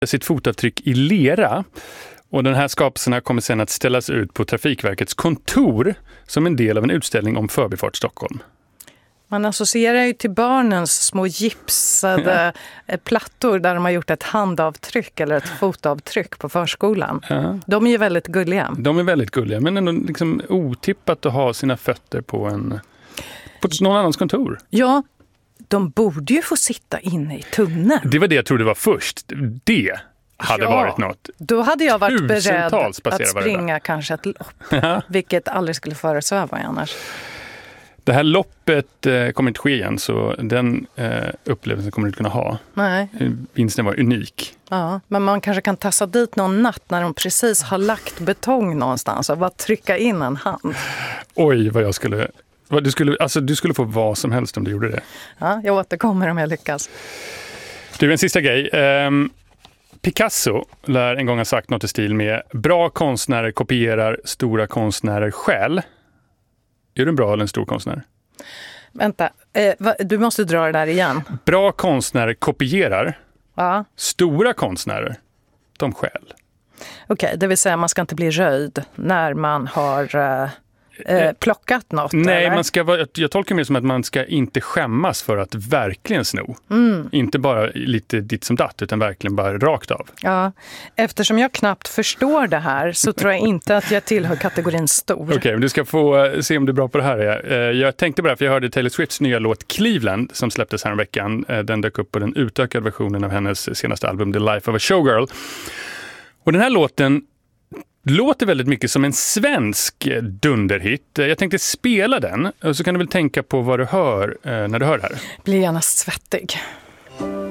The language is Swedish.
sitt fotavtryck i lera. Och den här skapelsen kommer sedan att ställas ut på Trafikverkets kontor som en del av en utställning om Förbifart Stockholm. Man associerar ju till barnens små gipsade plattor där de har gjort ett handavtryck eller ett fotavtryck på förskolan. Ja. De är ju väldigt gulliga. De är väldigt gulliga, men ändå liksom otippat att ha sina fötter på någon annans kontor. Ja, de borde ju få sitta inne i tunneln. Det var det jag trodde var först. Det hade varit något. Då hade jag varit beredd att springa kanske ett lopp, vilket aldrig skulle föresväva annars. Det här loppet kommer inte ske igen, så den upplevelsen kommer du inte kunna ha. Nej. Vinsten var unik. Ja, men man kanske kan tassa dit någon natt när de precis har lagt betong någonstans och bara trycka in en hand. Oj, vad jag skulle... Du skulle få vad som helst om du gjorde det. Ja, jag återkommer om jag lyckas. Du, en sista grej. Picasso lär en gång ha sagt något i stil med: bra konstnärer kopierar, stora konstnärer stjäl. Är du en bra eller en stor konstnär? Vänta, du måste dra det där igen. Bra konstnärer kopierar. Ja. Stora konstnärer, de stjäl. Okej, det vill säga man ska inte bli röjd när man har plockat något. Nej, eller? Jag tolkar det som att man ska inte skämmas för att verkligen sno. Inte bara lite ditt som datt, utan verkligen bara rakt av. Ja, eftersom jag knappt förstår det här så tror jag inte att jag tillhör kategorin stor. Okej, men du ska få se om du är bra på det här. Jag tänkte bara, för jag hörde Taylor Swifts nya låt Cleveland som släpptes här en veckan. Den dök upp på den utökade versionen av hennes senaste album The Life of a Showgirl. Och den här låten låter väldigt mycket som en svensk dunderhit. Jag tänkte spela den, och så kan du väl tänka på vad du hör när du hör det här. Blir gärna svettig.